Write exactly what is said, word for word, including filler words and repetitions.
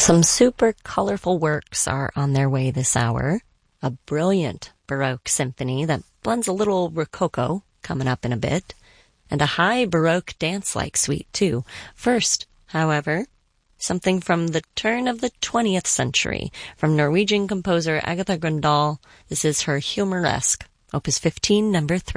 Some super colorful works are on their way this hour. A brilliant Baroque symphony that blends a little Rococo, coming up in a bit, and a high Baroque dance-like suite, too. First, however, something from the turn of the twentieth century, from Norwegian composer Agatha Grøndahl. This is her Humoresque, Opus fifteen, number three.